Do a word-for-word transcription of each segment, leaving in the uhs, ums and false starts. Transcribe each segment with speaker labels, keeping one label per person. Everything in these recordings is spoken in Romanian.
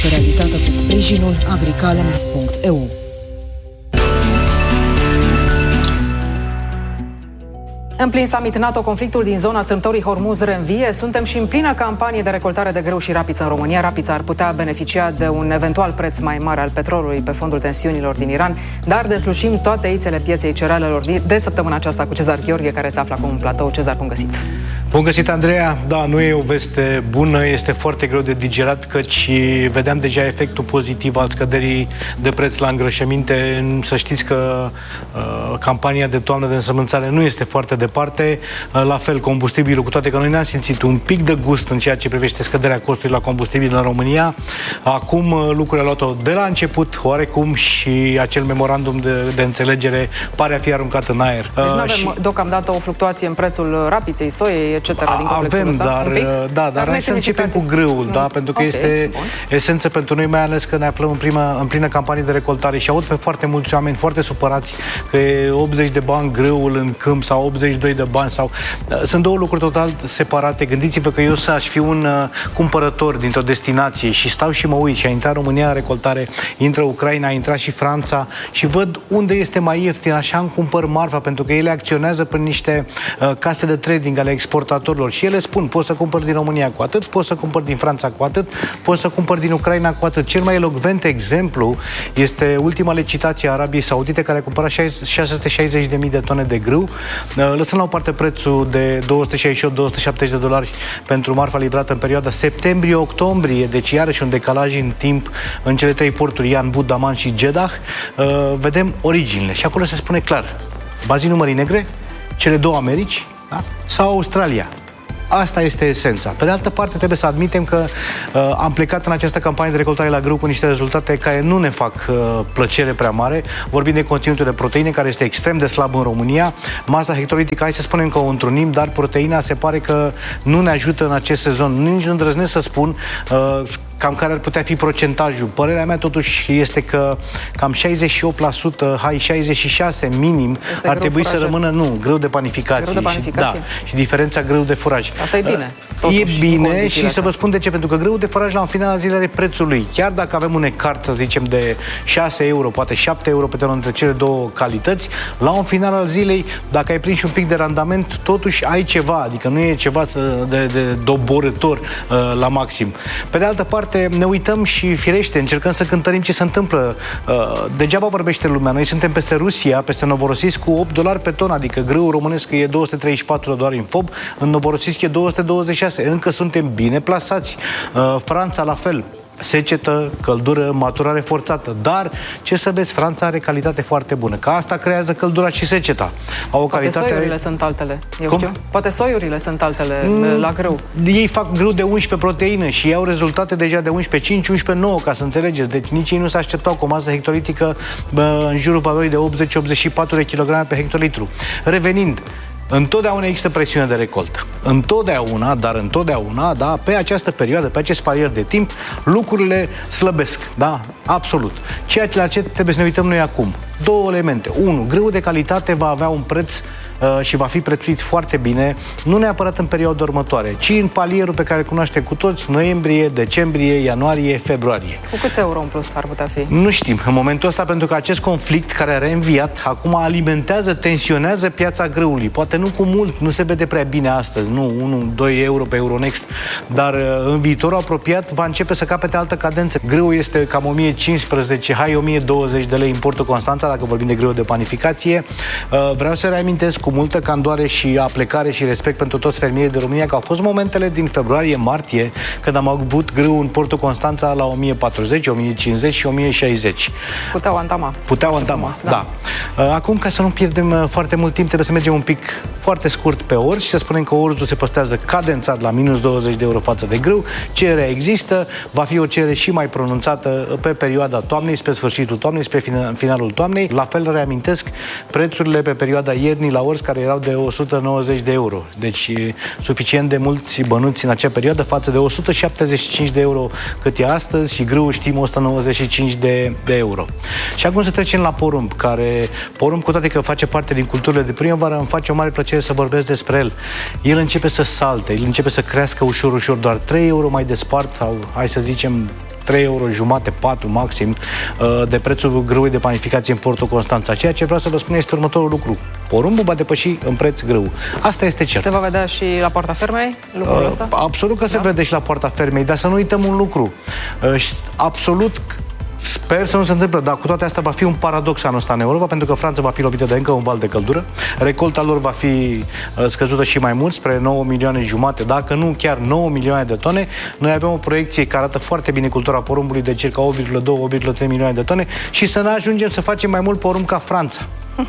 Speaker 1: realizată cu sprijinul agricalem punct e u. În plin summit NATO, conflictul din zona strâmtorii Hormuz reînvie. Suntem și în plină campanie de recoltare de grâu și rapiță în România. Rapița ar putea beneficia de un eventual preț mai mare al petrolului pe fondul tensiunilor din Iran, dar deslușim toate eițele pieței cerealelor de săptămâna aceasta cu Cezar Gheorghe, care se află acum în platou. Cezar, bun găsit!
Speaker 2: Bun găsit, Andreea! Da, nu e o veste bună, este foarte greu de digerat, căci vedeam deja efectul pozitiv al scăderii de preț la îngrășăminte. Să știți că uh, campania de toamnă de însămânțare nu este foarte departe. Uh, la fel, combustibilul, cu toate că noi ne-am simțit un pic de gust în ceea ce privește scăderea costurilor la combustibil în România. Acum uh, lucrurile au luat-o de la început, oarecum, și acel memorandum de, de înțelegere pare a fi aruncat în aer.
Speaker 1: Deci nu avem și... deocamdată o fluctuație în prețul rapiței, soiei, et cetera din complexul
Speaker 2: Avem,
Speaker 1: ăsta?
Speaker 2: dar, da, dar, dar hai să începem cu grâul, da, pentru că okay, este bun. Esență pentru noi, mai ales că ne aflăm în, prima, în plină campanie de recoltare și aud pe foarte mulți oameni foarte supărați că e optzeci de bani grâul în câmp sau optzeci și doi de bani sau... Sunt două lucruri total separate. Gândiți-vă că eu să aș fi un uh, cumpărător dintr-o destinație și stau și mă uit și a intrat România în recoltare, intră Ucraina, a intrat și Franța și văd unde este mai ieftin, așa îmi cumpăr marfa, pentru că ele acționează prin niște uh, case de trading ale exportatorilor și ele spun, poți să cumpări din România cu atât, poți să cumpări din Franța cu atât, poți să cumpări din Ucraina cu atât. Cel mai elocvent exemplu este ultima licitație a Arabiei Saudite, care a cumpărat șase sute șaizeci de mii de tone de grâu, lăsând la o parte prețul de două sute șaizeci și opt - două sute șaptezeci de dolari pentru marfa livrată în perioada septembrie-octombrie, deci iarăși un decalaj în timp în cele trei porturi, Ian, Bud, Daman și Jeddah. Vedem originile și acolo se spune clar, bazinul Mării Negre, cele două Americi, da? Sau Australia. Asta este esența. Pe de altă parte, trebuie să admitem că uh, am plecat în această campanie de recoltare la grâu cu niște rezultate care nu ne fac uh, plăcere prea mare. Vorbim de conținutul de proteine, care este extrem de slab în România. Masa hectolitică, hai să spunem că o întrunim, dar proteina se pare că nu ne ajută în acest sezon. Nici nu îndrăznesc să spun uh, cam care ar putea fi procentajul. Părerea mea totuși este că cam șaizeci și opt la sută, hai șaizeci și șase la sută minim, este ar trebui furaje. Să rămână, nu, grâu de panificație.
Speaker 1: Grâu de panificație?
Speaker 2: Și, da, și diferența grâu de furaj.
Speaker 1: Asta e bine.
Speaker 2: Totuși, e bine și să vă spun de ce, pentru că grâul de furaj la un final al zilei are prețul lui. Chiar dacă avem un ecart, să zicem, de șase euro, poate șapte euro pe tonă între cele două calități, la un final al zilei, dacă ai prins și un pic de randament, totuși ai ceva, adică nu e ceva de, de doborător uh, la maxim. Pe de altă parte, ne uităm și firește, încercăm să cântărim ce se întâmplă. Uh, degeaba vorbește lumea. Noi suntem peste Rusia, peste Novorossiysk cu opt dolari pe tonă, adică grâul românesc e două sute treizeci și patru de dolari în fob, în Novorossiysk e două sute douăzeci și șase. Încă suntem bine plasați. Uh, Franța la fel. Secetă, căldură, maturare forțată. Dar, ce să vezi, Franța are calitate foarte bună. Că asta creează căldura și seceta. Au o
Speaker 1: Poate
Speaker 2: calitate...
Speaker 1: soiurile sunt altele. Eu
Speaker 2: Cum?
Speaker 1: știu. Poate soiurile sunt altele
Speaker 2: mm,
Speaker 1: la grâu.
Speaker 2: Ei fac grâu de unsprezece proteină și iau rezultate deja de unsprezece cinci, unsprezece nouă, ca să înțelegeți. Deci nici ei nu se așteptau cu o masă hectolitică bă, în jurul valorii de optzeci optzeci și patru de kilograme pe hectolitru. Revenind, întotdeauna există presiune de recoltă. Întotdeauna, dar întotdeauna, da, pe această perioadă, pe acest parier de timp, lucrurile slăbesc, da, absolut. Ceea ce la ce trebuie să ne uităm noi acum. Două elemente. Unu, grâul de calitate va avea un preț uh, și va fi prețuit foarte bine, nu neapărat în perioada următoare, ci în palierul pe care îl cunoaștem cu toți, noiembrie, decembrie, ianuarie, februarie.
Speaker 1: Cu câți euro în plus ar putea fi?
Speaker 2: Nu știm în momentul ăsta, pentru că acest conflict care a reînviat, acum alimentează, tensionează piața grâului. Poate nu cu mult, nu se vede prea bine astăzi, nu unu doi euro pe Euronext, dar în viitorul apropiat va începe să capete altă cadență. Grâul este cam o mie cincisprezece, hai o mie douăzeci de lei importul Constanța, dacă vorbim de grâu de panificație. Vreau să reamintesc cu multă candoare și aplecare și respect pentru toți fermierii de România că au fost momentele din februarie-martie când am avut grâu în portul Constanța la o mie patruzeci, o mie cincizeci și o mie șaizeci.
Speaker 1: Puteau antama.
Speaker 2: Puteau antama, da. da. Acum, ca să nu pierdem foarte mult timp, trebuie să mergem un pic foarte scurt pe orz și să spunem că orzul se păstrează cadențat la minus douăzeci de euro față de grâu. Cererea există, va fi o cerere și mai pronunțată pe perioada toamnei, spre sfârșitul toamnei, spre finalul toamnei. La fel reamintesc prețurile pe perioada iernii la orz, care erau de o sută nouăzeci de euro. Deci suficient de mulți bănuți în acea perioadă față de o sută șaptezeci și cinci de euro cât e astăzi și grâu știm o sută nouăzeci și cinci de, de euro. Și acum să trecem la porumb, care porumb, cu toate că face parte din culturile de primăvară, îmi face o mare plăcere să vorbesc despre el. El începe să salte, el începe să crească ușor, ușor, doar trei euro mai despart, sau hai să zicem trei euro jumate, patru maxim, de prețul grâului de panificație în portul Constanța. Ceea ce vreau să vă spun este următorul lucru. Porumbul va depăși în preț grâul. Asta este cert.
Speaker 1: Se va vedea și la poarta fermei lucrul ăsta?
Speaker 2: Absolut că se da? vede și la poarta fermei, dar să nu uităm un lucru. Absolut sper să nu se întâmple, dar cu toate astea va fi un paradox anul ăsta în Europa, pentru că Franța va fi lovită de încă un val de căldură, recolta lor va fi scăzută și mai mult, spre nouă milioane jumate, dacă nu chiar nouă milioane de tone. Noi avem o proiecție care arată foarte bine cultura porumbului de circa opt virgulă doi - opt virgulă trei milioane de tone și să ne ajungem să facem mai mult porumb ca Franța.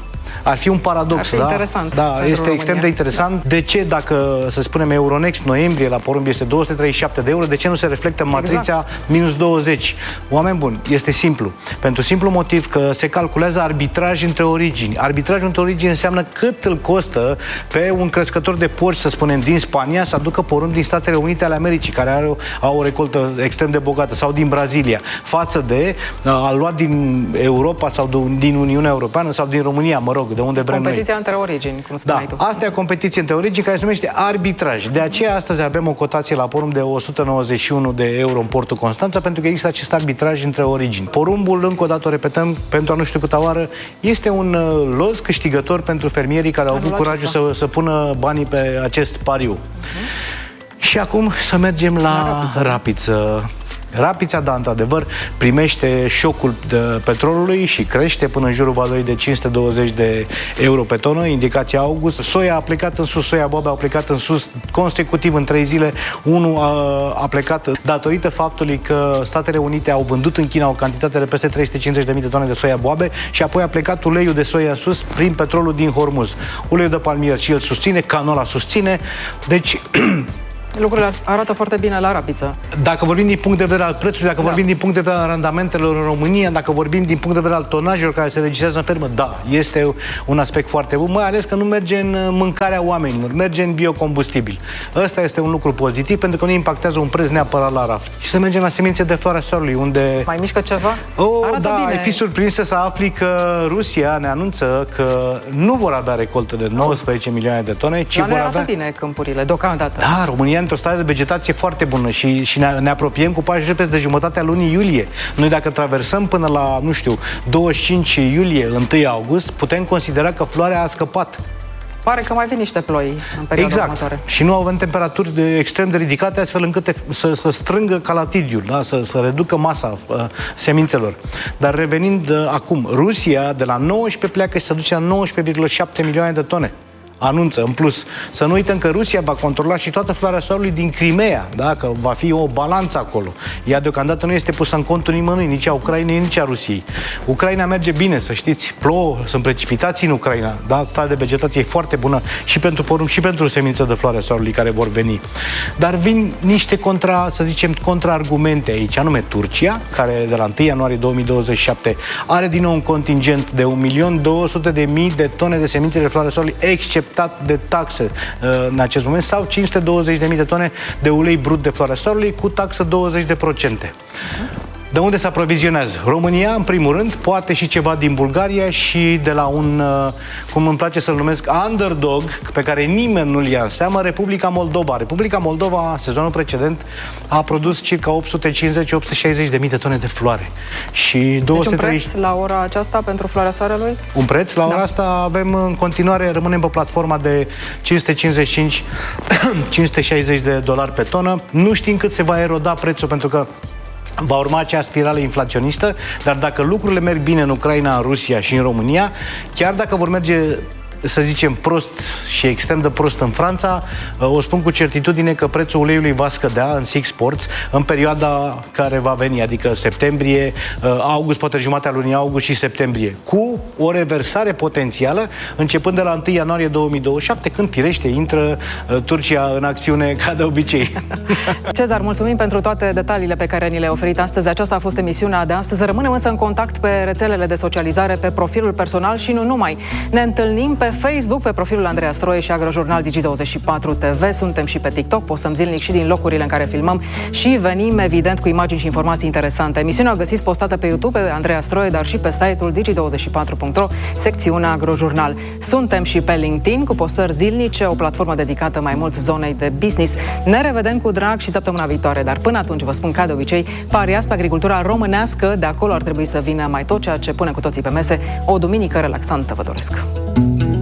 Speaker 2: Ar fi un paradox,
Speaker 1: Ar fi
Speaker 2: da?
Speaker 1: interesant.
Speaker 2: Da, este România. Extrem de interesant. De ce, dacă, să spunem, Euronext noiembrie la porumb este două sute treizeci și șapte de euro, de ce nu se reflectă în matrița exact. minus douăzeci? Oameni buni, este simplu. Pentru simplu motiv că se calculează arbitraj între origini. Arbitrajul între origini înseamnă cât îl costă pe un crescător de porci, să spunem, din Spania, să aducă porumb din Statele Unite ale Americii, care are o, au o recoltă extrem de bogată, sau din Brazilia, față de a lua din Europa sau din Uniunea Europeană sau din România, mă rog, de unde vrem noi.
Speaker 1: Competiția între origini, cum spuneai
Speaker 2: da,
Speaker 1: tu.
Speaker 2: asta e o competiție între origini care se numește arbitraj. De aceea astăzi avem o cotație la porumb de o sută nouăzeci și unu de euro în portul Constanța, pentru că există acest arbitraj între origini. Porumbul, încă o dată o repetăm, pentru a nu știu câta oară, este un uh, los câștigător pentru fermierii care au avut curajul să, să pună banii pe acest pariu. Uh-huh. Și acum să mergem la, la rapiță. rapiță. Rapița, da, într-adevăr, primește șocul de petrolului și crește până în jurul valorii de cinci sute douăzeci de euro pe tonă, indicația august. Soia a plecat în sus, soia boabe a plecat în sus consecutiv în trei zile. Unul a, a plecat datorită faptului că Statele Unite au vândut în China o cantitate de peste trei sute cincizeci de mii de tone de soia boabe și apoi a plecat uleiul de soia sus prin petrolul din Hormuz. Uleiul de palmier și el susține, canola susține, deci
Speaker 1: lucrurile arată foarte bine la rapiță.
Speaker 2: Dacă vorbim din punct de vedere al prețului, dacă da. vorbim din punct de vedere al randamentelor în România, dacă vorbim din punct de vedere al tonajelor care se registrează în fermă, da, este un aspect foarte bun, mai ales că nu merge în mâncarea oamenilor, merge în biocombustibil. Ăsta este un lucru pozitiv, pentru că nu impactează un preț neapărat la raft. Și să mergem la semințe de floarea soarelui, unde...
Speaker 1: Mai mișcă ceva?
Speaker 2: Oh,
Speaker 1: arată
Speaker 2: da,
Speaker 1: bine.
Speaker 2: Ai fi surprinsă să afli că Rusia ne anunță că nu vor avea recoltă de nouăsprezece milioane de tone, ci
Speaker 1: la
Speaker 2: vor avea...
Speaker 1: bine câmpurile, deocamdată.
Speaker 2: Da, România într-o stare de vegetație foarte bună și, și ne, ne apropiem cu pași repezi de jumătatea lunii iulie. Noi dacă traversăm până la, nu știu, douăzeci și cinci iulie, unu august, putem considera că floarea a scăpat.
Speaker 1: Pare că mai vin niște ploi în perioada
Speaker 2: exact.
Speaker 1: următoare.
Speaker 2: Și nu avem temperaturi de, extrem de ridicate, astfel încât te, să, să strângă calatidiul, da? să, să reducă masa uh, semințelor. Dar revenind uh, acum, Rusia de la nouăsprezece pleacă și se duce la nouăsprezece virgulă șapte milioane de tone. Anunță, în plus. Să nu uităm că Rusia va controla și toată floarea soarelui din Crimea, da? Că va fi o balanță acolo. Ea deocamdată nu este pusă în contul nimănui, nici a Ucrainei, nici a Rusiei. Ucraina merge bine, să știți, plouă, sunt precipitații în Ucraina, da? Starea de vegetație e foarte bună și pentru porumb și pentru semințe de floarea soarelui care vor veni. Dar vin niște contra, să zicem, contraargumente aici, anume Turcia, care de la întâi ianuarie două mii douăzeci și șapte are din nou un contingent de un milion două sute de mii de tone de semințe de floarea soarelui, except de taxe în acest moment, sau cinci sute douăzeci de mii de tone de ulei brut de floarea soarelui cu taxă douăzeci de procente. De unde se aprovizionează? România, în primul rând, poate și ceva din Bulgaria și de la un, cum îmi place să-l numesc, underdog, pe care nimeni nu-l ia în seamă, Republica Moldova. Republica Moldova, sezonul precedent, a produs circa opt sute cincizeci - opt sute șaizeci de mii de tone de floare. Și două sute treizeci...
Speaker 1: Deci un preț la ora aceasta pentru floarea soarelui?
Speaker 2: Un preț? La ora
Speaker 1: da.
Speaker 2: asta avem în continuare, rămânem pe platforma de cinci sute cincizeci și cinci - cinci sute șaizeci de dolari pe tonă. Nu știm cât se va eroda prețul, pentru că va urma acea spirală inflaționistă, dar dacă lucrurile merg bine în Ucraina, în Rusia și în România, chiar dacă vor merge, să zicem, prost și extrem de prost în Franța, o spun cu certitudine că prețul uleiului va scădea în Six Ports în perioada care va veni, adică septembrie, august, poate jumatea lunii august și septembrie, cu o reversare potențială începând de la întâi ianuarie două mii douăzeci și șapte, când firește intră Turcia în acțiune ca de obicei.
Speaker 1: Cezar, mulțumim pentru toate detaliile pe care ni le-ai oferit astăzi. Aceasta a fost emisiunea de astăzi. Rămânem însă în contact pe rețelele de socializare, pe profilul personal și nu numai. Ne întâlnim pe Facebook, pe profilul Andreea Stroie și Agrojurnal Digi douăzeci și patru T V. Suntem și pe TikTok, postăm zilnic și din locurile în care filmăm și venim, evident, cu imagini și informații interesante. Emisiunea o găsiți postată pe YouTube, pe Andreea Stroie, dar și pe site-ul digi douăzeci și patru punct ro, secțiunea Agrojurnal. Suntem și pe LinkedIn, cu postări zilnice, o platformă dedicată mai mult zonei de business. Ne revedem cu drag și săptămâna viitoare, dar până atunci vă spun ca de obicei, pariați pe agricultura românească, de acolo ar trebui să vină mai tot ceea ce punem cu toții pe mese. O duminică relaxantă vă doresc!